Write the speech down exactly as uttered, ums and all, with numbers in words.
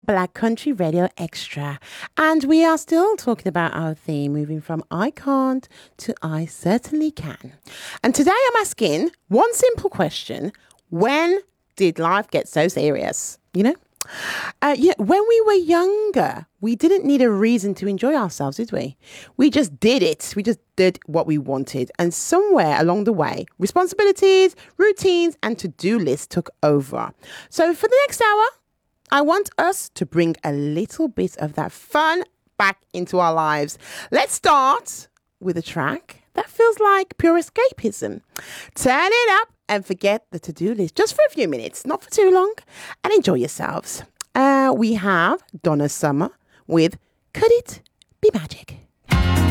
Black Country Radio Extra. And we are still talking about our theme, moving from I can't to I certainly can. And today I'm asking one simple question. When did life get so serious? You know? Uh, yeah, when we were younger, we didn't need a reason to enjoy ourselves, did we? We just did it. We just did what we wanted. And somewhere along the way, responsibilities, routines, and to-do lists took over. So for the next hour, I want us to bring a little bit of that fun back into our lives. Let's start with a track that feels like pure escapism. Turn it up and forget the to-do list just for a few minutes, not for too long, and enjoy yourselves. Uh, we have Donna Summer with Could It Be Magic?